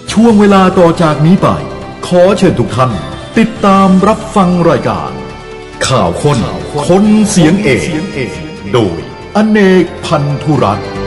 ช่วงเวลาต่อจากนี้ไปขอเชิญทุกท่านติดตามรับฟังรายการข่าวคนเสียงเอกโดยอเนกพันธุรัตน์